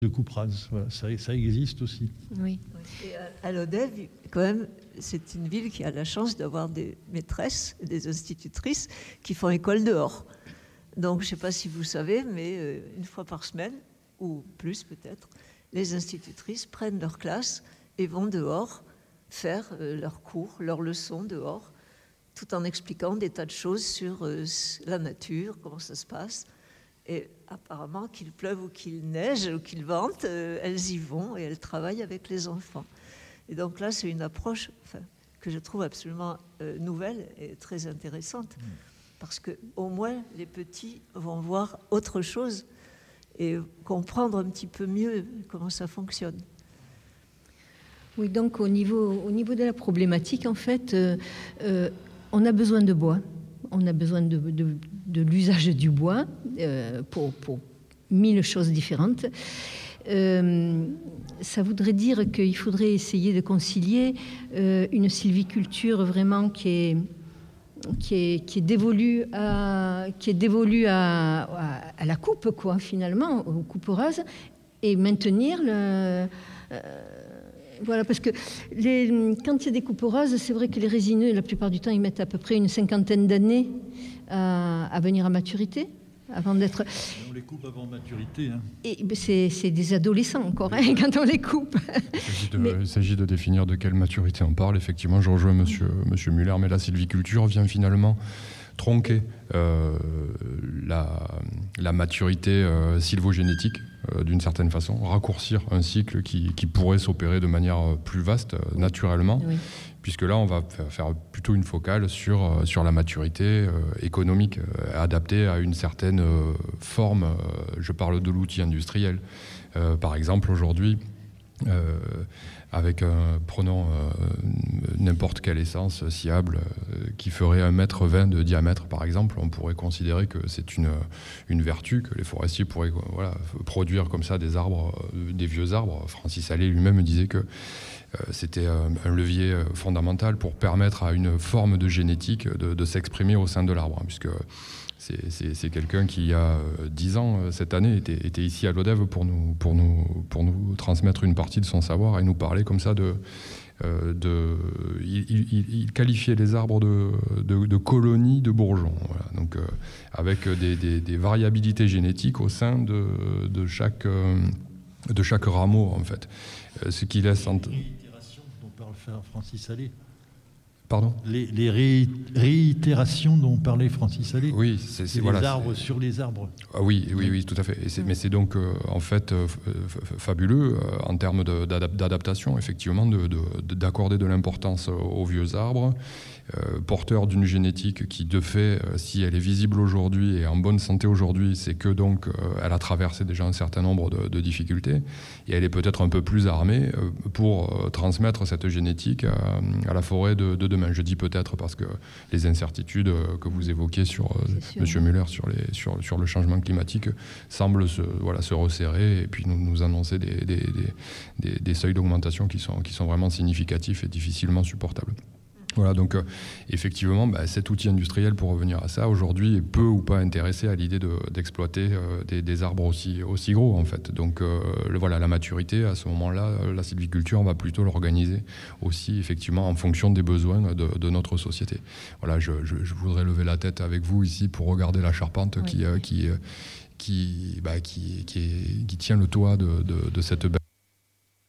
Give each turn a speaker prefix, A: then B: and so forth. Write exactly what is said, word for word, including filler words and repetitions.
A: de coupe rase. Voilà, ça, ça existe aussi.
B: Oui.
C: Et à l'Odève, quand même, c'est une ville qui a la chance d'avoir des maîtresses, des institutrices qui font école dehors. Donc, je ne sais pas si vous savez, mais euh, une fois par semaine, ou plus peut-être, les institutrices prennent leur classe et vont dehors faire euh, leurs cours, leurs leçons dehors, tout en expliquant des tas de choses sur euh, la nature, comment ça se passe. Et apparemment, qu'il pleuve ou qu'il neige ou qu'il vente, euh, elles y vont et elles travaillent avec les enfants. Et donc là, c'est une approche enfin, que je trouve absolument euh, nouvelle et très intéressante. Mmh. Parce qu'au moins, les petits vont voir autre chose et comprendre un petit peu mieux comment ça fonctionne.
B: Oui, donc au niveau, au niveau de la problématique, en fait, euh, euh, on a besoin de bois. On a besoin de, de, de l'usage du bois euh, pour, pour mille choses différentes. Euh, ça voudrait dire qu'il faudrait essayer de concilier euh, une sylviculture vraiment qui est, qui est, qui est dévolue, à, qui est dévolue à, à, à la coupe, quoi, finalement, aux coupes rases, et maintenir le... Euh, Voilà, parce que les, quand il y a des coupes rases, c'est vrai que les résineux, la plupart du temps, ils mettent à peu près une cinquantaine d'années à, à venir à maturité, avant d'être...
A: On les coupe avant maturité. Hein.
B: Et c'est, c'est des adolescents encore, hein, quand on les coupe.
D: Il s'agit, de, mais... il s'agit de définir de quelle maturité on parle. Effectivement, je rejoins monsieur, monsieur Muller, mais la sylviculture vient finalement tronquer euh, la, la maturité euh, sylvogénétique euh, d'une certaine façon, raccourcir un cycle qui, qui pourrait s'opérer de manière plus vaste, euh, naturellement, oui. Puisque là, on va faire plutôt une focale sur, euh, sur la maturité euh, économique, euh, adaptée à une certaine euh, forme. Euh, je parle de l'outil industriel. Euh, par exemple, aujourd'hui, euh, avec un, prenons euh, n'importe quelle essence sciable euh, qui ferait un mètre vingt de diamètre, par exemple, on pourrait considérer que c'est une, une vertu, que les forestiers pourraient voilà, produire comme ça des arbres, euh, des vieux arbres. Francis Allais lui-même disait que euh, c'était un, un levier fondamental pour permettre à une forme de génétique de, de s'exprimer au sein de l'arbre, hein, puisque C'est, c'est, c'est quelqu'un qui, il y a dix ans, cette année, était, était ici à l'Odève pour nous, pour, nous, pour nous transmettre une partie de son savoir et nous parler comme ça de... Euh, de il, il, il qualifiait les arbres de, de, de colonies de bourgeons, voilà. Donc, euh, avec des, des, des variabilités génétiques au sein de, de, chaque, euh, de chaque rameau, en fait. Euh, ce qui laisse...
A: Les réitérations dont parle Francis Allais.
D: Pardon ?
A: Les, les ré, réitérations dont parlait Francis Allais.
D: Oui, c'est, c'est
A: les
D: voilà,
A: arbres
D: c'est...
A: sur les arbres.
D: Ah oui, oui, oui, tout à fait. Et c'est, mais c'est donc euh, en fait euh, f- fabuleux euh, en termes de, d'adap- d'adaptation, effectivement, de, de, de, d'accorder de l'importance aux vieux arbres, euh, porteurs d'une génétique qui, de fait, euh, si elle est visible aujourd'hui et en bonne santé aujourd'hui, c'est que donc euh, elle a traversé déjà un certain nombre de, de difficultés et elle est peut-être un peu plus armée euh, pour euh, transmettre cette génétique à, à la forêt de, de demain. Je dis peut-être parce que les incertitudes euh, que vous évoquez sur euh, Monsieur Muller sur, les, sur, sur le changement climatique semblent se, voilà, se resserrer et puis nous, nous annoncer des, des, des, des, des seuils d'augmentation qui sont, qui sont vraiment significatifs et difficilement supportables. Voilà, donc euh, effectivement, bah, cet outil industriel, pour revenir à ça, aujourd'hui est peu ou pas intéressé à l'idée de, d'exploiter euh, des, des arbres aussi, aussi gros, en fait. Donc euh, le, voilà, la maturité, à ce moment-là, la sylviculture, on va plutôt l'organiser aussi, effectivement, en fonction des besoins de, de notre société. Voilà, je, je, je voudrais lever la tête avec vous ici pour regarder la charpente oui. qui, euh, qui, euh, qui, bah, qui, qui, est, qui tient le toit de, de, de cette belle